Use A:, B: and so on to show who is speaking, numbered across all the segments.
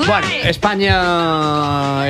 A: Bueno, España.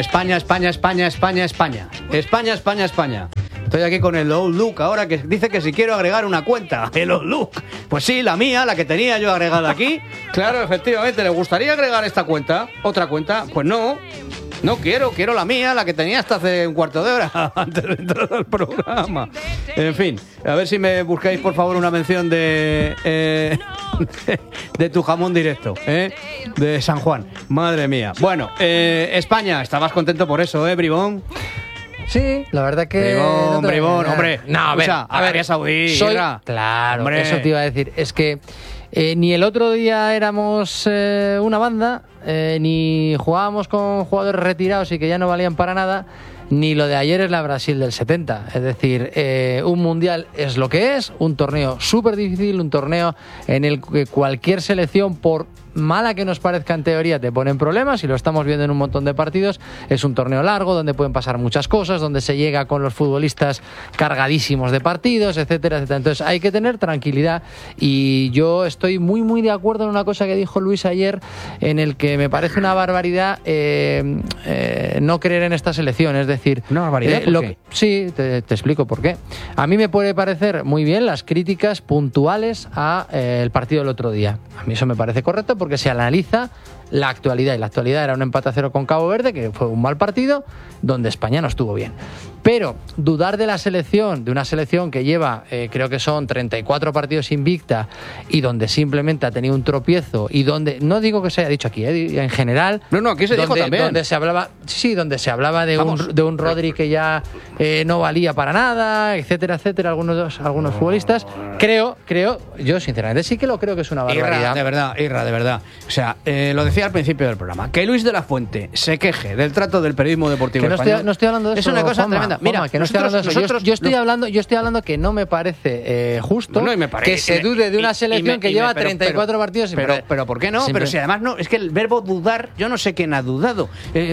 A: Estoy aquí con el Old Look ahora, que dice que si quiero agregar una cuenta. El Old Look. Pues sí, la mía, la que tenía yo agregada aquí. Claro, efectivamente, ¿le gustaría agregar esta cuenta? ¿Otra cuenta? Pues no. No quiero la mía, la que tenía hasta hace un cuarto de hora antes de entrar al programa. En fin, a ver si me buscáis por favor una mención de tu jamón directo, de San Juan. Madre mía. Bueno, España, estabas contento por eso, Bribón.
B: Sí, la verdad que...
A: Bribón, hombre.
B: No, a ver,
A: Arabia Saudí.
B: Claro,
A: hombre.
B: Eso te iba a decir. Es que ni el otro día éramos una banda, ni jugábamos con jugadores retirados y que ya no valían para nada, ni lo de ayer es la Brasil del 70. Es decir, un mundial es lo que es, un torneo súper difícil, un torneo en el que cualquier selección, por mala que nos parezca en teoría, te ponen problemas, y lo estamos viendo en un montón de partidos. Es un torneo largo donde pueden pasar muchas cosas, donde se llega con los futbolistas cargadísimos de partidos, etcétera, etcétera. Entonces hay que tener tranquilidad, y yo estoy muy de acuerdo en una cosa que dijo Luis ayer, en el que me parece una barbaridad no creer en esta selección. Es decir,
A: ¿una barbaridad? ¿Por qué?
B: Sí, te explico por qué. A mí me puede parecer muy bien las críticas puntuales a el partido del otro día. A mí eso me parece correcto, porque se analiza la actualidad, y la actualidad era un empate a 0 con Cabo Verde, que fue un mal partido, donde España no estuvo bien. Pero dudar de la selección, de una selección que lleva, creo que son 34 partidos invicta, y donde simplemente ha tenido un tropiezo, y donde, no digo que se haya dicho aquí, en general...
A: No, aquí se dijo también.
B: Donde se hablaba, donde se hablaba de un Rodri que ya no valía para nada, etcétera, etcétera, algunos futbolistas. Creo, yo sinceramente sí que lo creo que es una barbaridad.
A: Irra, de verdad. O sea, lo decía al principio del programa, que Luis de la Fuente se queje del trato del periodismo deportivo español.
B: No estoy hablando de eso.
A: Es una cosa tremenda. Mira,
B: que no estoy hablando de eso. Yo estoy hablando que no me parece justo que se dude de una selección que lleva 34 partidos sin perder.
A: Pero ¿por qué no? Pero si además no, es que el verbo dudar, yo no sé quién ha dudado.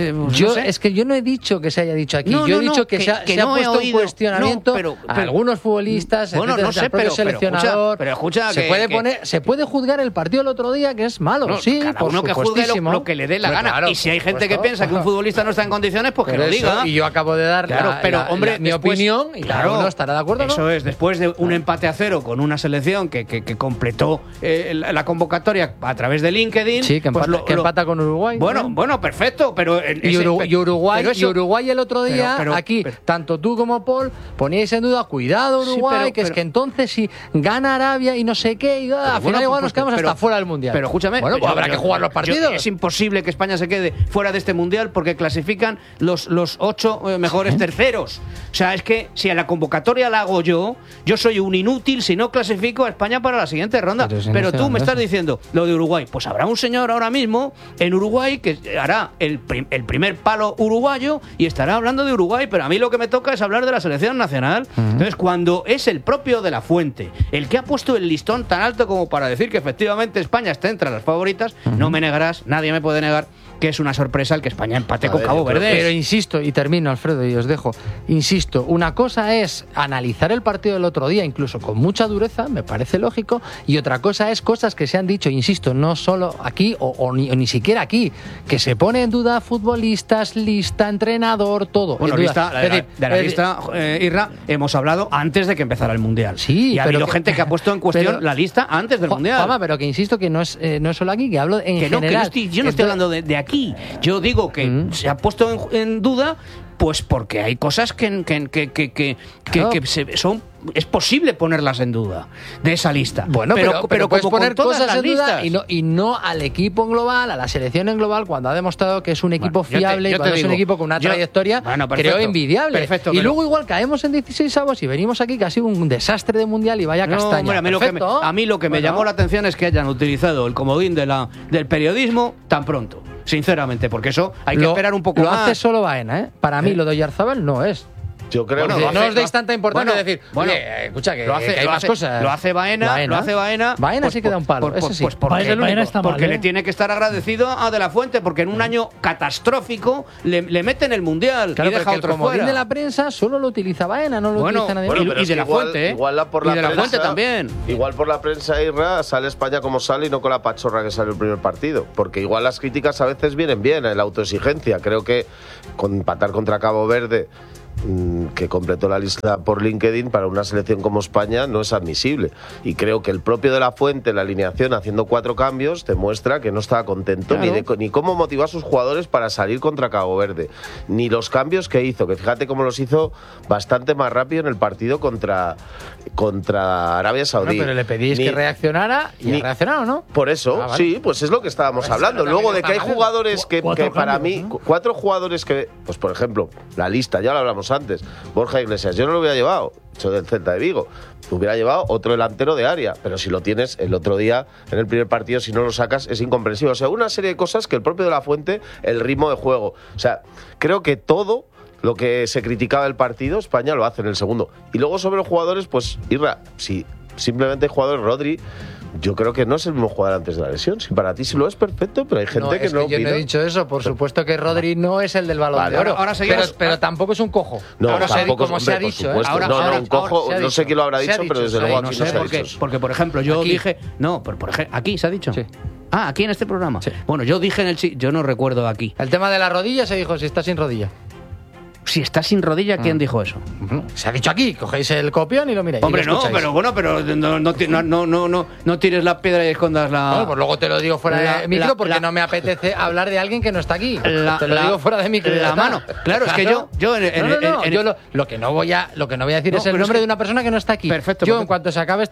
B: Es que yo no he dicho que se haya dicho aquí. Yo he dicho que se ha puesto en cuestionamiento a algunos futbolistas, el propio seleccionador.
A: Pero escucha,
B: se puede juzgar el partido del otro día, que es malo, sí,
A: cada uno que juzgue lo que le dé la gana.
B: Claro,
A: y si hay gente que piensa que un futbolista no está en condiciones, pues que lo diga.
B: Y yo acabo de dar mi opinión, y cada uno estará de acuerdo, ¿no?
A: Eso es, después de un empate a 0 con una selección que completó la convocatoria a través de LinkedIn.
B: Sí, que empata con Uruguay.
A: Bueno, perfecto, pero...
B: Uruguay el otro día, tanto tú como Paul poníais en duda, cuidado Uruguay, que es que entonces si gana Arabia y no sé qué, y al final igual nos quedamos hasta fuera del Mundial.
A: Pero escúchame,
B: pues habrá que jugar los partidos.
A: Es imposible que España se quede fuera de este Mundial, porque clasifican los 8 mejores terceros. O sea, es que si a la convocatoria la hago yo soy un inútil si no clasifico a España para la siguiente ronda. Pero tú me estás diciendo lo de Uruguay. Pues habrá un señor ahora mismo en Uruguay que hará el primer palo uruguayo y estará hablando de Uruguay, pero a mí lo que me toca es hablar de la selección nacional. Entonces, cuando es el propio de la Fuente el que ha puesto el listón tan alto como para decir que efectivamente España está entre las favoritas, no me negarás, nadie me puede negar que es una sorpresa el que España empate con Cabo Verde.
B: Pero insisto, y termino, Alfredo, y os dejo. Insisto, una cosa es analizar el partido del otro día, incluso con mucha dureza, me parece lógico, y otra cosa es cosas que se han dicho, insisto, no solo aquí o ni siquiera aquí, que se pone en duda futbolistas, lista, entrenador, todo.
A: Bueno, de la lista, Irra, hemos hablado antes de que empezara el Mundial.
B: Sí,
A: y ha habido gente que ha puesto en cuestión la lista antes del Mundial.
B: Pero que insisto que no es solo aquí, que hablo en general.
A: Yo no estoy hablando de aquí. Yo digo que se ha puesto en duda, pues porque hay cosas que es posible ponerlas en duda de esa lista.
B: Bueno, pero puedes poner cosas en duda y no al equipo en global, a la selección en global, cuando ha demostrado que es un equipo fiable y cuando es un equipo con una trayectoria, creo, envidiable.
A: Perfecto,
B: y luego igual caemos en 16avos y venimos aquí que ha sido un desastre de mundial y vaya castaña.
A: A mí lo que me llamó la atención es que hayan utilizado el comodín del periodismo tan pronto, sinceramente, porque eso hay que esperar un poco más.
B: Lo hace solo Baena, ¿eh? Para mí lo de Oyarzabal no es.
C: Yo creo
B: que no os deis tanta importancia de decir, escucha, que hay más cosas.
A: Lo hace Baena.
B: Baena sí que da un palo.
A: Baena está mal, porque le tiene que estar agradecido a De La Fuente, porque en un año catastrófico le meten el Mundial y deja otro
B: como
A: fuera.
B: De la prensa solo lo utiliza Baena, no lo utiliza nadie.
A: Y De La Fuente,
C: igual por la
A: y De La
C: prensa,
A: Fuente también.
C: Igual por la prensa, Irra, sale España como sale y no con la pachorra que sale el primer partido. Porque igual las críticas a veces vienen bien, en la autoexigencia. Creo que con empatar contra Cabo Verde, que completó la lista por LinkedIn, para una selección como España no es admisible. Y creo que el propio De La Fuente, la alineación, haciendo 4 cambios, demuestra que no estaba contento ni cómo motivó a sus jugadores para salir contra Cabo Verde, ni los cambios que hizo, que fíjate cómo los hizo bastante más rápido en el partido contra Arabia Saudí.
B: Pero le pedís que reaccionara y ha reaccionado, ¿no?
C: Por eso, vale. Sí, pues es lo que estábamos hablando. Luego de que hay jugadores que para mí, 4 jugadores que, pues por ejemplo, la lista, ya lo hablamos antes, Borja Iglesias, yo no lo hubiera llevado, hecho del Celta de Vigo, hubiera llevado otro delantero de área, pero si lo tienes el otro día en el primer partido, si no lo sacas, es incomprensible. O sea, una serie de cosas que el propio De La Fuente, el ritmo de juego, o sea, creo que todo lo que se criticaba del partido, España lo hace en el segundo. Y luego sobre los jugadores, pues Irra, si simplemente el jugador Rodri, yo creo que no es el mismo jugador antes de la lesión. Si para ti sí lo es, perfecto, pero hay gente que no.
B: Yo no he dicho eso. Por supuesto que Rodri no es el del Balón de Oro.
A: Ahora
B: pero tampoco es un cojo.
C: No,
B: ahora
C: tampoco,
B: como se ha dicho.
C: Un cojo, no sé quién lo habrá dicho, pero desde luego aquí no se ha dicho.
A: Porque, por ejemplo, yo dije. No, por ejemplo, aquí se ha dicho. Sí. Ah, aquí en este programa. Sí. Bueno, yo dije en el. Yo no recuerdo aquí.
B: El tema de la rodilla se dijo si está sin rodilla.
A: Si está sin rodilla, ¿quién dijo eso?
B: Se ha dicho aquí, cogéis el copión y lo miráis.
A: Hombre, no, pero bueno, pero no tires la piedra y escondas la.
B: Bueno, pues luego te lo digo fuera de micro porque no me apetece hablar de alguien que no está aquí. Te lo digo fuera de micro.
A: La mano. Claro, es que yo
B: lo que no voy a decir es el nombre de una persona que no está aquí.
A: Perfecto.
B: Yo en cuanto se acabe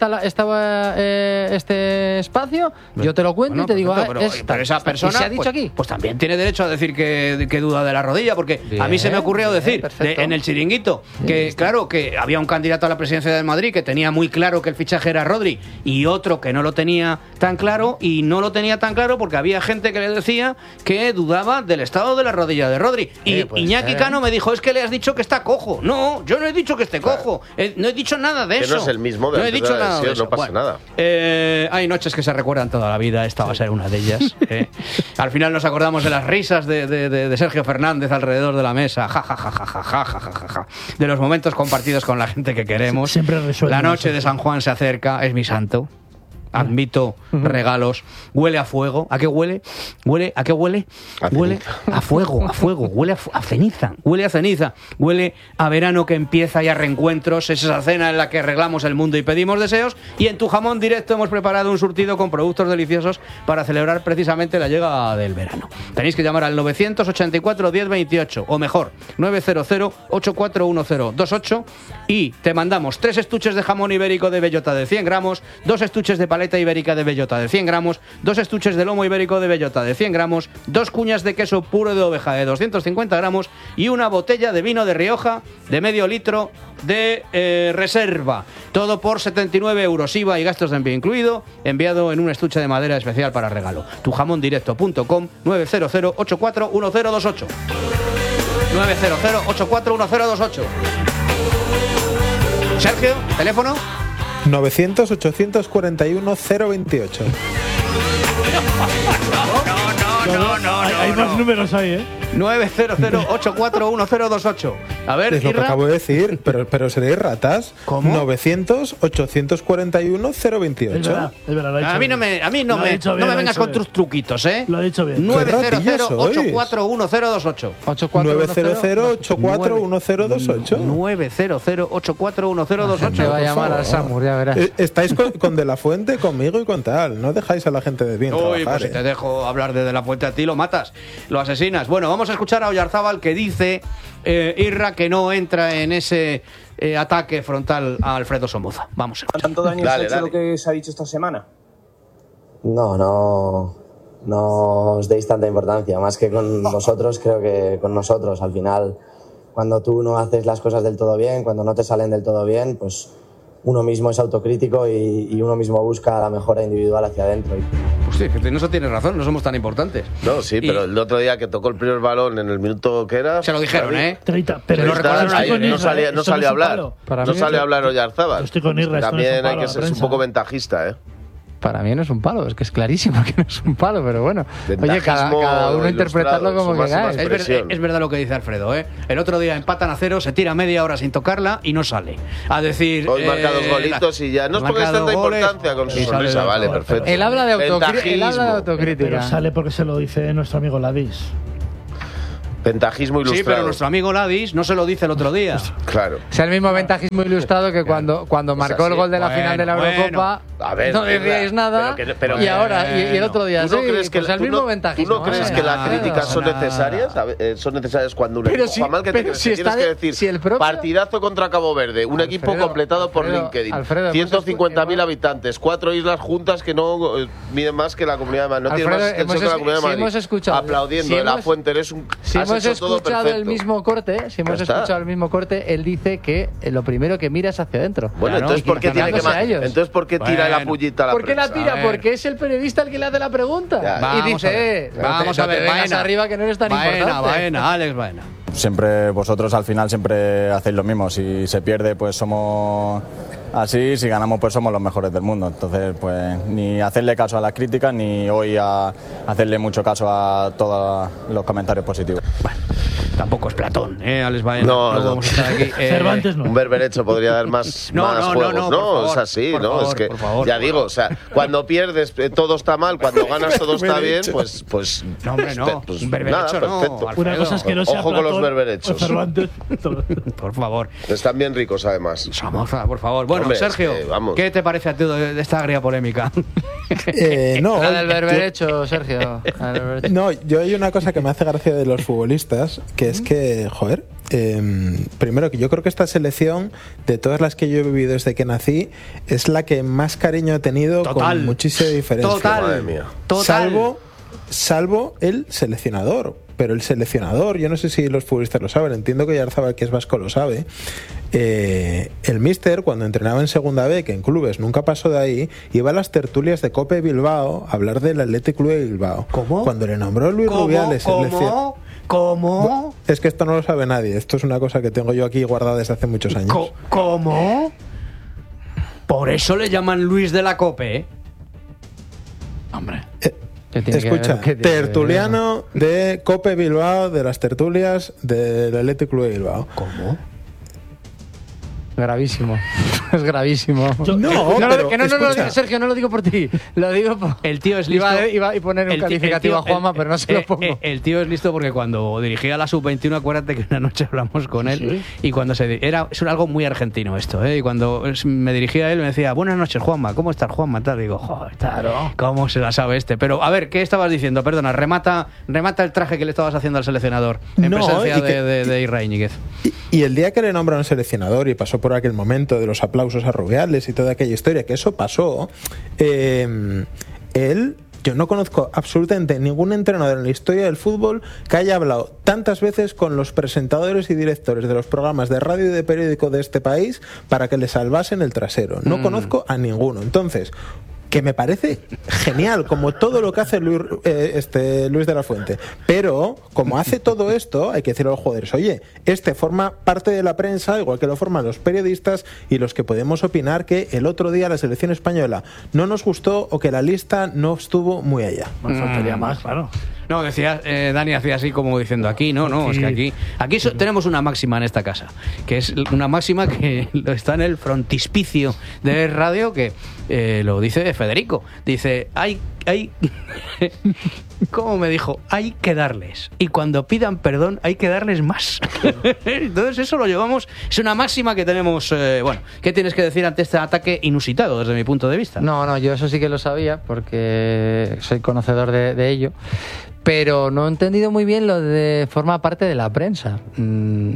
B: este espacio, yo te lo cuento y te digo,
A: pero esa persona
B: se ha dicho aquí.
A: Pues también tiene derecho a decir que duda de la rodilla, porque a mí se me ocurrió decir en el chiringuito que claro, que había un candidato a la presidencia del Madrid que tenía muy claro que el fichaje era Rodri y otro que no lo tenía tan claro, y no lo tenía tan claro porque había gente que le decía que dudaba del estado de la rodilla de Rodri. Y Iñaki Cano me dijo, es que le has dicho que está cojo. No, yo no he dicho que esté cojo, no he dicho nada de eso.
C: No es el mismo de la lesión, no pasa nada.
A: Hay noches que se recuerdan toda la vida, esta va a ser una de ellas. Al final nos acordamos de las risas de Sergio Fernández alrededor de la mesa, de los momentos compartidos con la gente que queremos.
D: Siempre resuelve.
A: La noche de San Juan se acerca, es mi santo. Admito regalos. Huele a fuego. ¿A qué huele? ¿A qué huele? Huele a fuego, huele a ceniza. Huele a ceniza. Huele a verano que empieza y a reencuentros. Es esa cena en la que arreglamos el mundo y pedimos deseos. Y en Tu Jamón Directo hemos preparado un surtido con productos deliciosos para celebrar precisamente la llegada del verano. Tenéis que llamar al 984 1028 o mejor 900 841028 y te mandamos 3 estuches de jamón ibérico de bellota de 100 gramos, 2 estuches de paleta ibérica de bellota de 100 gramos, 2 estuches de lomo ibérico de bellota de 100 gramos, 2 cuñas de queso puro de oveja de 250 gramos y una botella de vino de Rioja de medio litro de reserva. Todo por 79 euros, IVA y gastos de envío incluido, enviado en un estuche de madera especial para regalo. Tujamondirecto.com 900 841028 900 841028. Sergio, teléfono
E: 900 841 028.
D: No. Hay más números ahí, ¿eh?
A: 900-841-028. A ver,
E: es lo que acabo de decir, pero seréis ratas.
A: ¿Cómo?
E: 900-841-028.
D: Es verdad,
A: a mí no me vengas con tus truquitos, ¿eh?
D: Lo ha dicho bien.
A: 900-841-028.
E: 900-841-028.
A: 900-841-028.
B: Te va a llamar al Samur, ya verás.
E: Estáis con De La Fuente, conmigo y con tal. No dejáis a la gente de bien trabajar.
A: Pues si te dejo hablar de La Fuente a ti, lo matas, lo asesinas. Bueno, vamos a escuchar a Oyarzábal, que dice Irra que no entra en ese ataque frontal a Alfredo Somoza. Vamos.
F: ¿Tanto daño se ha hecho lo que se ha dicho esta semana?
G: No os deis tanta importancia. Más que con vosotros, creo que con nosotros. Al final, cuando tú no haces las cosas del todo bien, cuando no te salen del todo bien, pues uno mismo es autocrítico y uno mismo busca la mejora individual hacia adentro.
A: Pues Sí, en eso tienes razón, no somos tan importantes.
C: No, sí, pero el otro día que tocó el primer balón en el minuto que era...
A: Se lo dijeron,
D: 30, pero
A: lo recordaron
C: ahí, no salió a hablar.
B: No
C: salió a hablar Oyarzábal.
D: Yo estoy con Irra,
C: También hay que ser un poco ventajista, ¿eh?
B: Para mí no es un palo, es que es clarísimo que no es un palo, pero bueno. Oye, cada uno interpretarlo como que
A: es verdad lo que dice Alfredo, ¿eh? El otro día empatan a 0, se tira media hora sin tocarla y no sale. A decir...
C: Hoy marca 2 golitos y ya. No es porque es tanta importancia con su sonrisa, vale, perfecto.
B: Él habla de autocrítica.
D: Pero sale porque se lo dice nuestro amigo Ladis.
C: Ventajismo ilustrado.
A: Sí, pero nuestro amigo Ladis no se lo dice el otro día.
C: Claro.
B: O sea, el mismo ventajismo ilustrado que cuando marcó el gol de la final de la Eurocopa,
C: a ver,
B: no decíais nada, y ahora, y el otro día,
C: ¿tú no crees que
B: el mismo ventajismo.
C: ¿Tú no crees que las críticas son necesarias? Son necesarias cuando un equipo juega mal, que tienes que decir, partidazo contra Cabo Verde, un equipo completado por LinkedIn, 150.000 habitantes, 4 islas juntas que no miden más que la Comunidad de Madrid. No tiene más extensión que la Comunidad de Madrid. Aplaudiendo de la Fuente, eres un...
B: Si hemos escuchado el mismo corte, él dice que lo primero que mira es hacia adentro.
C: Bueno, entonces ¿por qué tiene que entonces ¿por qué tira la pullita a la prensa?
B: ¿Por qué la tira? Porque es el periodista el que le hace la pregunta. Y dice,
A: vamos a ver,
B: Baena arriba que no eres tan importante.
A: Baena, Alex Baena.
H: Siempre vosotros al final siempre hacéis lo mismo. Si se pierde, pues somos así. Si ganamos, pues somos los mejores del mundo. Entonces, pues ni hacerle caso a las críticas, ni hoy a hacerle mucho caso a todos los comentarios positivos.
A: Bueno, tampoco es Platón, Alex Baena.
C: No,
A: vamos a estar aquí.
D: Cervantes no.
C: Un berberecho podría dar más juegos. No,
A: favor,
C: es así, ¿no?
A: Favor,
C: es que,
A: favor,
C: ya digo, o sea, cuando pierdes todo está mal, cuando ganas todo está bien, pues
A: no, hombre, no.
C: Pues,
A: un berberecho
C: nada, perfecto.
D: Una cosa es que no sea
C: Ojo
D: Platón,
C: con los berberechos.
A: Por favor.
C: Están bien ricos, además.
A: Vamos, por favor. Bueno,
C: Hombre,
A: Sergio,
C: es que, vamos.
A: ¿qué te parece a ti de esta agria polémica?
E: No,
B: la del berberecho, Sergio.
E: No, yo hay una cosa que me hace gracia de los futbolistas, que es que, joder, primero que yo creo que esta selección, de todas las que yo he vivido desde que nací, es la que más cariño he tenido, con muchísima diferencia.
C: Madre mía.
E: Salvo el seleccionador. Pero el seleccionador, yo no sé si los futbolistas lo saben, entiendo que Oyarzábal, que es vasco, lo sabe. El míster, cuando entrenaba en Segunda B, que en clubes nunca pasó de ahí, iba a las tertulias de Cope Bilbao a hablar del Athletic Club de Bilbao.
A: ¿Cómo?
E: Cuando le nombró Luis Rubiales.
A: ¿Cómo?
E: Es que esto no lo sabe nadie. Esto es una cosa que tengo yo aquí guardada desde hace muchos años.
A: ¿Cómo? Por eso le llaman Luis de la Cope, ¿eh?
D: Hombre.
E: Escucha, tertuliano de Cope Bilbao, de las tertulias del Athletic Club de Bilbao.
A: ¿Cómo?
B: Gravísimo. Es gravísimo.
E: No,
B: Sergio, no lo digo por ti. Lo digo por...
A: El tío es listo.
B: Iba a poner un calificativo a Juanma, pero no se lo pongo.
A: El tío es listo porque cuando dirigía la Sub-21, acuérdate que una noche hablamos con él. ¿Sí? Y cuando es algo muy argentino esto, ¿eh? Y cuando me dirigía a él me decía, buenas noches, Juanma, ¿cómo estás, Juanma? Tal, digo, joder, claro, ¿cómo se la sabe este? Pero, a ver, ¿qué estabas diciendo? Perdona, remata el traje que le estabas haciendo al seleccionador en presencia de Irra Íñiguez.
E: Y el día que le nombraron seleccionador y pasó por aquel momento de los aplausos a Rubiales y toda aquella historia, que eso pasó, yo no conozco absolutamente ningún entrenador en la historia del fútbol que haya hablado tantas veces con los presentadores y directores de los programas de radio y de periódico de este país para que le salvasen el trasero. No conozco a ninguno. Entonces, que me parece genial, como todo lo que hace Luis de la Fuente. Pero, como hace todo esto, hay que decirle a los jugadores, oye, forma parte de la prensa, igual que lo forman los periodistas y los que podemos opinar que el otro día la selección española no nos gustó o que la lista no estuvo muy allá.
D: Faltaría más, claro.
A: No, decía, Dani hacía así como diciendo aquí, no, es que aquí tenemos una máxima en esta casa, que es una máxima que está en el frontispicio de radio, que lo dice Federico. Dice, hay ¿cómo me dijo? Hay que darles. Y cuando pidan perdón, hay que darles más. Entonces eso lo llevamos, es una máxima que tenemos. Bueno, ¿qué tienes que decir ante este ataque inusitado desde mi punto de vista?
B: No, yo eso sí que lo sabía porque soy conocedor de ello. Pero no he entendido muy bien lo de forma parte de la prensa.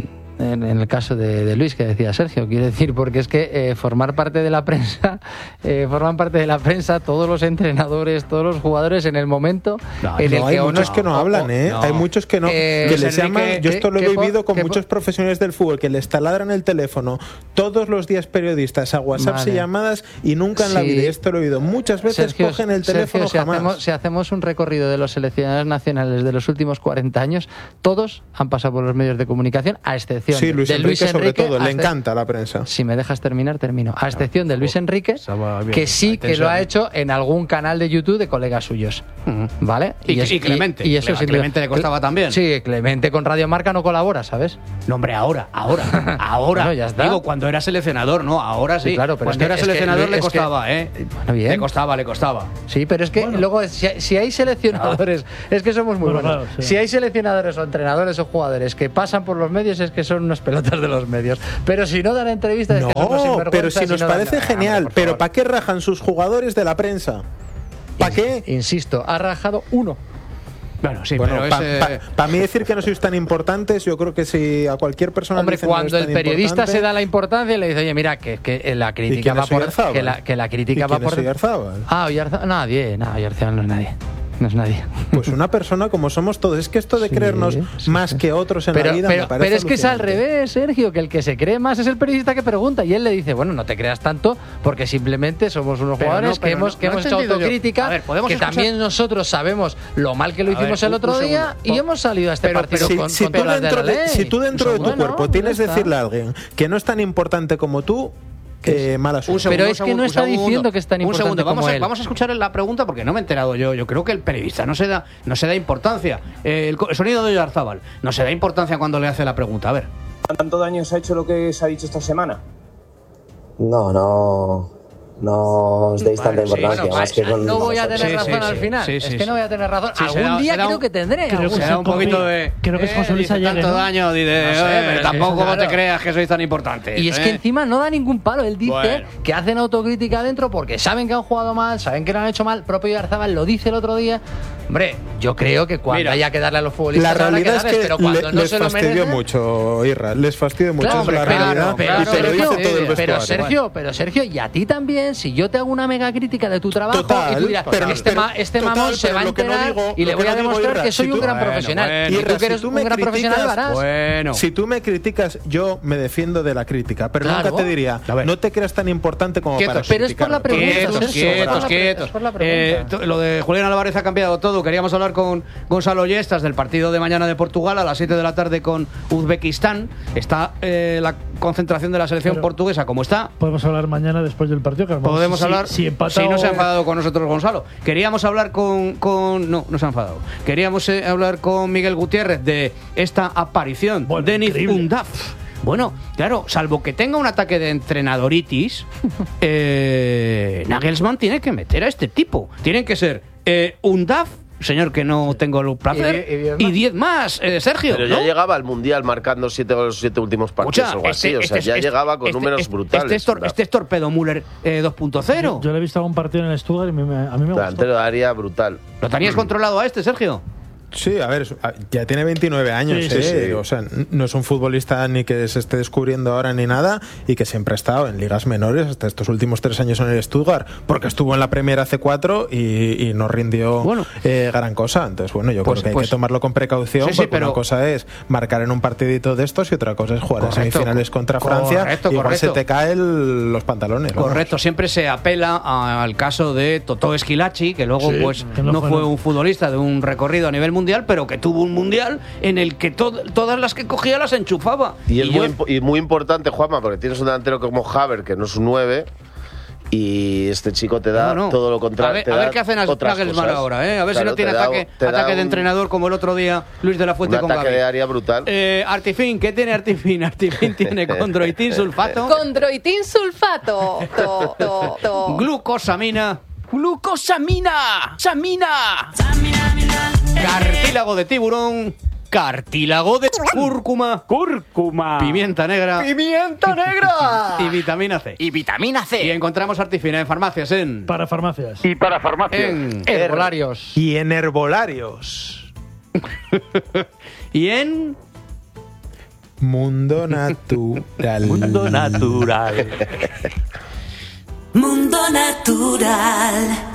B: en el caso de Luis, que decía Sergio, quiero decir, porque es que formar parte de la prensa, forman parte de la prensa todos los entrenadores, todos los jugadores en el momento en el que
E: hay muchos que no hablan, hay muchos que no, que les llaman, yo esto lo he vivido con muchos profesionales del fútbol, que les taladran el teléfono todos los días periodistas a WhatsApp y llamadas y nunca en la vida, esto lo he oído muchas veces, Sergio, cogen el teléfono
B: si hacemos un recorrido de los seleccionados nacionales de los últimos 40 años, todos han pasado por los medios de comunicación, a excepción de Luis Enrique, sobre todo, le encanta la prensa. Si me dejas terminar, termino. A excepción de Luis Enrique, que sí que lo ha hecho en algún canal de YouTube de colegas suyos. ¿Vale?
A: Y Clemente.
B: Y eso sí,
A: Clemente le costaba también.
B: Sí, Clemente con Radio Marca no colabora, ¿sabes?
A: No, hombre, ahora. Bueno,
B: ya está.
A: Digo, cuando era seleccionador, no, ahora sí.
B: Claro, pero
A: cuando era seleccionador le costaba,
B: Bueno, bien.
A: Le costaba.
B: Sí, pero es que luego, si hay seleccionadores, es que somos muy buenos. Claro, sí. Si hay seleccionadores o entrenadores o jugadores que pasan por los medios, es que son unas pelotas de los medios. Pero si no dan entrevistas, es que son unos sinvergüenzas.
E: Pero si nos parece genial, pero ¿para qué rajan sus jugadores de la prensa? ¿Para qué?
B: Insisto, ha rajado uno.
A: Bueno, sí,
E: bueno,
A: pero
E: para mí decir que no sois tan importantes, yo creo que si a cualquier persona...
B: Hombre, cuando el periodista se da la importancia, le dice, oye, mira, que la crítica va por... Que la crítica va por...
E: Oyarzábal?
B: Oyarzábal, nadie, Oyarzábal no es nadie. No es nadie.
E: Pues una persona como somos todos. Es que esto de creernos más que otros en la vida me parece
B: pero es que es al revés, Sergio, que el que se cree más es el periodista que pregunta y él le dice, bueno, no te creas tanto porque simplemente somos unos jugadores que hemos hecho autocrítica, que también nosotros sabemos lo mal que lo hicimos el otro día y hemos salido a este partido con todas las de la ley.
E: Si tú dentro de tu cuerpo tienes que decirle a alguien que no es tan importante como tú, mala suerte.
B: Pero es que no está diciendo que es tan importante como él.
A: Vamos a escuchar la pregunta porque no me he enterado yo. Yo creo que el periodista no se da importancia. El sonido de Oyarzábal no se da importancia cuando le hace la pregunta. A ver.
F: ¿Tanto daño se ha hecho lo que se ha dicho esta semana?
G: No os deis tanta importancia. Más que con
B: no voy a tener razón al final. Es que no voy a tener razón. Algún día creo que tendré.
A: Se da un poquito de...
D: Creo que es José Luis Ayer.
A: Tanto daño, tampoco no te creas que sois tan importantes.
B: Y es que encima no da ningún palo. Él dice que hacen autocrítica adentro porque saben que han jugado mal, saben que lo han hecho mal. El propio Oyarzábal lo dice el otro día. Hombre, yo creo que cuando haya que darle a los futbolistas,
E: la realidad es que
B: pero cuando no se lo merecen,
E: fastidió mucho, Irra. Les fastidió mucho la realidad.
B: Pero Sergio, y a ti también, si yo te hago una mega crítica de tu trabajo y tú dirás, este mamón se va a enterar y le voy a demostrar que soy un gran profesional. Y tú que eres un gran profesional lo harás.
E: Si tú me criticas, yo me defiendo de la crítica, pero nunca te diría, no te creas tan importante como para criticar.
B: Pero es por la pregunta.
A: Quietos. Lo de Julián Álvarez ha cambiado todo. Queríamos hablar con Gonzalo Yestas del partido de mañana de Portugal a las 7 de la tarde con Uzbekistán. Está la concentración de la selección portuguesa como está.
D: Podemos hablar mañana después del partido. Que
A: podemos hablar si no se ha enfadado con nosotros Gonzalo. Queríamos hablar no se ha enfadado. Queríamos hablar con Miguel Gutiérrez de esta aparición de Denis Undav. Bueno, claro, salvo que tenga un ataque de entrenadoritis, Nagelsmann tiene que meter a este tipo. Tienen que ser Undav, señor que no tengo el placer, y 10 más, Sergio.
C: Pero ya llegaba al Mundial marcando 7 de los 7 últimos partidos o algo así. Ya llegaba con números brutales.
A: Este es Torpedo Müller 2.0.
D: Yo le he visto algún partido en el Stuttgart y a mí me gustó.
C: Delantero de área brutal.
A: ¿Lo tenías controlado a este, Sergio?
E: Sí, a ver, ya tiene 29 años, sí. O sea, no es un futbolista ni que se esté descubriendo ahora ni nada y que siempre ha estado en ligas menores hasta estos últimos 3 años en el Stuttgart, porque estuvo en la Premier hace 4 y no rindió gran cosa. Entonces, bueno, yo creo que hay que tomarlo con precaución, porque una cosa es marcar en un partidito de estos y otra cosa es jugar a semifinales contra Francia y igual se te caen los pantalones.
A: Correcto, siempre se apela al caso de Totò Schillaci, que luego que no fue un futbolista de un recorrido a nivel mundial, pero que tuvo un mundial en el que todas las que cogía las enchufaba.
C: Y es muy importante, Juanma, porque tienes un delantero como Havertz, que no es un 9, y este chico te da todo lo contrario.
A: A ver qué hacen Nagelsmann ahora, a ver si no tiene ataque de entrenador como el otro día Luis de la Fuente con Gavi.
C: Un ataque de área brutal.
A: Artifin, ¿qué tiene Artifin? Artifin tiene condroitin sulfato.
I: Condroitin sulfato.
A: Glucosamina. Cartílago de tiburón. Cartílago de cúrcuma. Pimienta negra. Y vitamina C. Y encontramos Artifina en farmacias,
D: Para farmacias.
A: En herbolarios.
E: Y en herbolarios.
A: Y en
E: Mundo natural.
J: Mundo natural.
K: Mundo natural.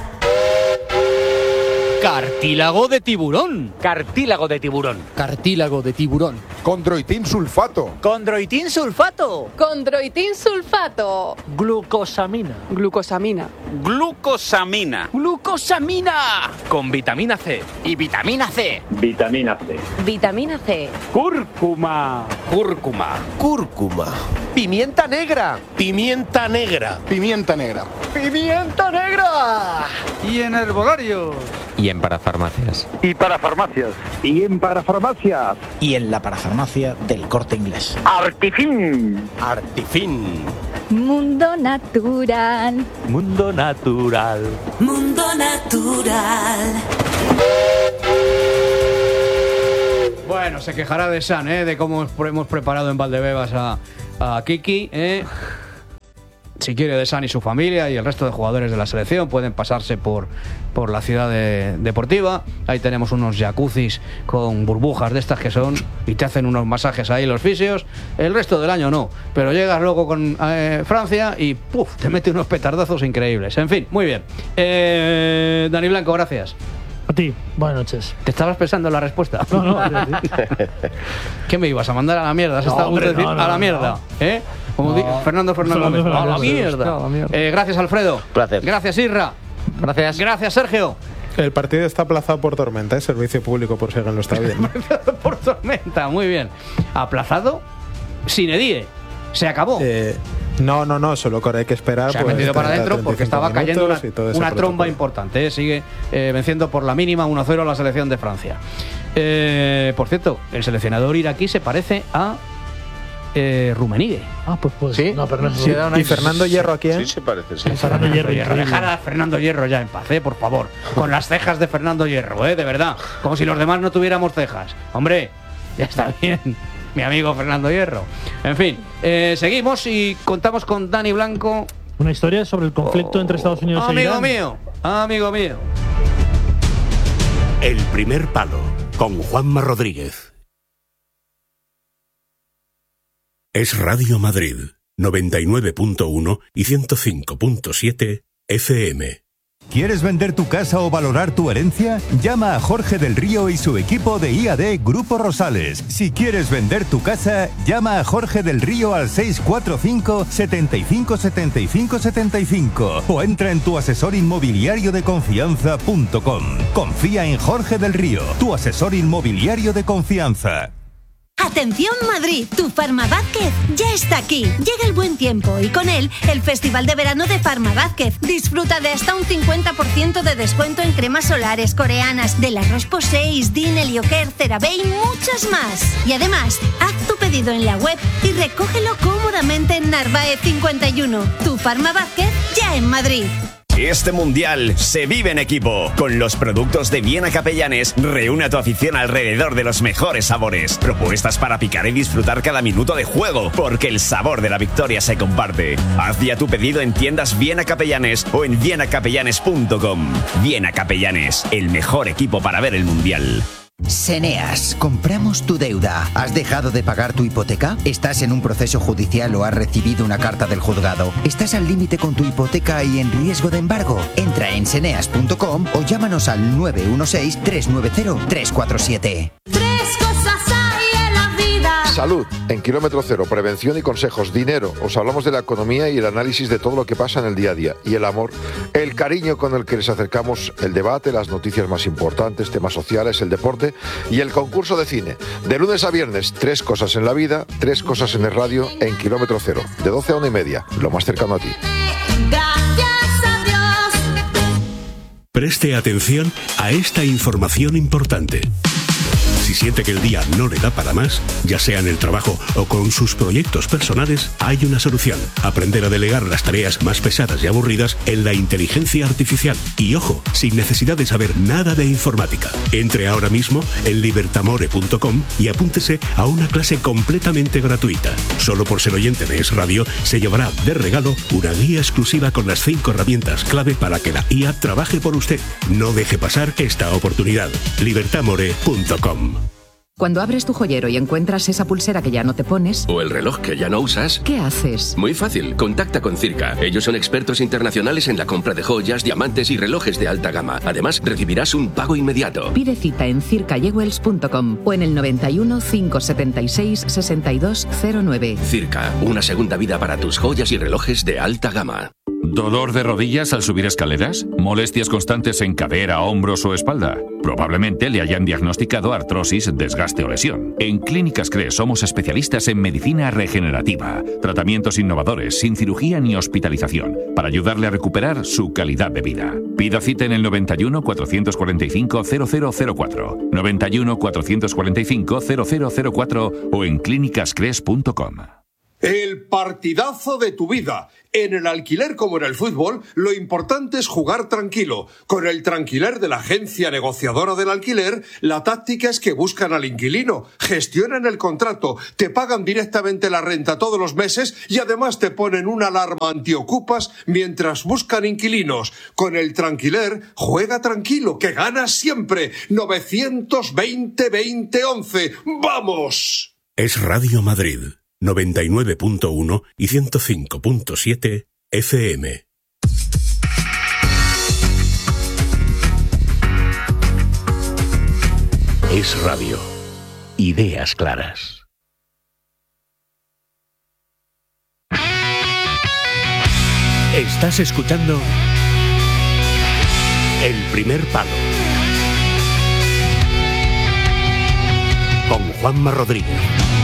A: Cartílago de tiburón.
J: Cartílago de tiburón.
B: Cartílago de tiburón.
L: Condroitin sulfato.
J: Condroitin sulfato.
I: Condroitin sulfato.
J: Glucosamina.
I: Glucosamina.
M: Glucosamina.
J: Glucosamina.
M: Con vitamina C.
J: Y vitamina C.
F: Vitamina C.
I: Vitamina C.
F: Cúrcuma.
M: Cúrcuma.
C: Cúrcuma.
J: Pimienta negra.
L: Pimienta negra. Pimienta negra.
J: Pimienta negra.
B: Y en herbolarios.
N: Y en parafarmacias.
F: Y para farmacias. Y en parafarmacias.
O: Y en la parafarmacia del Corte Inglés.
F: Artifin.
L: Artifin.
I: Mundo natural.
J: Mundo natural.
K: Mundo natural.
A: Bueno, se quejará de San, de cómo hemos preparado en Valdebebas a Kiki, Si quiere, de San y su familia y el resto de jugadores de la selección pueden pasarse por la ciudad deportiva. Ahí tenemos unos jacuzzis con burbujas de estas que son y te hacen unos masajes ahí los fisios. El resto del año no, pero llegas luego con Francia y ¡puf!, te mete unos petardazos increíbles. En fin, muy bien. Dani Blanco, gracias.
D: A ti, buenas noches.
A: ¿Te estabas pensando en la respuesta?
D: No.
A: ¿Qué me ibas a mandar a la mierda? ¿Has estado a punto de decir a la mierda? Como Fernando Fernández. A la mierda. Gracias, Alfredo.
C: Gracias.
A: Gracias, Isra. Gracias, Sergio.
E: El partido está aplazado por tormenta, servicio público por si alguien lo está viendo.
A: Por tormenta, muy bien. ¿Aplazado? Sin edie. Se acabó.
E: No, solo que hay que esperar.
A: Se ha metido para adentro porque estaba cayendo una tromba
E: protocolo.
A: importante. Sigue venciendo por la mínima 1-0 a la selección de Francia. Por cierto, el seleccionador iraquí se parece a Rummenigge.
D: Pues
B: sí.
D: No, pero no
B: Sí,
E: ¿Y Fernando Hierro a quién?
C: Sí, se parece, sí.
D: Fernando Hierro.
A: Dejar a Fernando Hierro ya en paz, por favor. Con las cejas de Fernando Hierro, de verdad. Como si los demás no tuviéramos cejas. Hombre, ya está bien. Mi amigo Fernando Hierro. En fin, seguimos y contamos con Dani Blanco.
D: Una historia sobre el conflicto entre Estados Unidos e Irán.
A: Amigo mío.
P: El primer palo, con Juanma Rodríguez. Es Radio Madrid, 99.1 y 105.7 FM.
Q: ¿Quieres vender tu casa o valorar tu herencia? Llama a Jorge del Río y su equipo de IAD Grupo Rosales. Si quieres vender tu casa, llama a Jorge del Río al 645 75 75 75 o entra en tuasesorinmobiliariodeconfianza.com. Confía en Jorge del Río, tu asesor inmobiliario de confianza.
R: ¡Atención Madrid! Tu Farma Vázquez ya está aquí. Llega el buen tiempo y con él el Festival de Verano de Farma Vázquez. Disfruta de hasta un 50% de descuento en cremas solares coreanas, de la Roche-Posay, Dine, Helioker, CeraVe y muchas más. Y además, haz tu pedido en la web y recógelo cómodamente en Narváez 51. Tu Farma Vázquez ya en Madrid.
S: Este mundial se vive en equipo. Con los productos de Viena Capellanes, reúne a tu afición alrededor de los mejores sabores. Propuestas para picar y disfrutar cada minuto de juego, porque el sabor de la victoria se comparte. Haz ya tu pedido en tiendas Viena Capellanes o en vienacapellanes.com. Viena Capellanes, el mejor equipo para ver el mundial.
T: Seneas, compramos tu deuda. ¿Has dejado de pagar tu hipoteca? ¿Estás en un proceso judicial o has recibido una carta del juzgado? ¿Estás al límite con tu hipoteca y en riesgo de embargo? Entra en seneas.com o llámanos al 916-390-347.
K: Tres cosas hay en la vida.
L: Salud, en Kilómetro Cero, prevención y consejos. Dinero, os hablamos de la economía y el análisis de todo lo que pasa en el día a día. Y el amor, el cariño con el que les acercamos el debate, las noticias más importantes, temas sociales, el deporte y el concurso de cine. De lunes a viernes, 3 cosas en la vida, 3 cosas en el radio, en Kilómetro Cero, de 12 a 1:30, lo más cercano a ti.
K: Gracias a Dios.
P: Preste atención a esta información importante. Si siente que el día no le da para más, ya sea en el trabajo o con sus proyectos personales, hay una solución. Aprender a delegar las tareas más pesadas y aburridas en la inteligencia artificial. Y ojo, sin necesidad de saber nada de informática. Entre ahora mismo en libertamore.com y apúntese a una clase completamente gratuita. Solo por ser oyente de Es Radio, se llevará de regalo una guía exclusiva con las 5 herramientas clave para que la IA trabaje por usted. No deje pasar esta oportunidad. libertamore.com.
U: Cuando abres tu joyero y encuentras esa pulsera que ya no te pones...
V: O el reloj que ya no usas...
U: ¿Qué haces?
V: Muy fácil, contacta con Circa. Ellos son expertos internacionales en la compra de joyas, diamantes y relojes de alta gama. Además, recibirás un pago inmediato.
U: Pide cita en circajewels.com o en el 91 576 6209.
V: Circa, una segunda vida para tus joyas y relojes de alta gama.
W: ¿Dolor de rodillas al subir escaleras? ¿Molestias constantes en cadera, hombros o espalda? Probablemente le hayan diagnosticado artrosis, desgaste o lesión. En Clínicas CRE somos especialistas en medicina regenerativa, tratamientos innovadores, sin cirugía ni hospitalización, para ayudarle a recuperar su calidad de vida. Pida cita en el 91 445 0004, 91 445 0004 o en clínicascres.com.
X: El partidazo de tu vida. En el alquiler como en el fútbol, lo importante es jugar tranquilo. Con el Tranquiler de la agencia negociadora del alquiler, la táctica es que buscan al inquilino, gestionan el contrato, te pagan directamente la renta todos los meses y además te ponen una alarma antiocupas mientras buscan inquilinos. Con el Tranquiler, juega tranquilo, que ganas siempre. 920-2011. ¡Vamos!
P: Es Radio Madrid. 99.1 y 105.7 FM. Es radio. Ideas claras. Estás escuchando El Primer Palo con Juanma Rodríguez.